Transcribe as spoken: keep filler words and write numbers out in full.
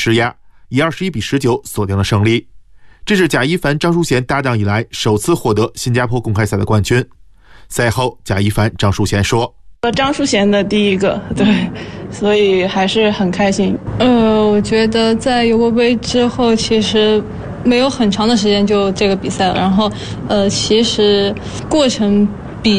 施压，以二十一比十九锁定了胜利。这是贾一凡张淑贤搭档以来首次获得新加坡公开赛的冠军。赛后，贾一凡张淑贤说：“ 张淑贤的第一个，对，所以还是很开心。 呃，我觉得在尤伯杯之后，其实没有很长的时间就这个比赛了，然后呃，其实过程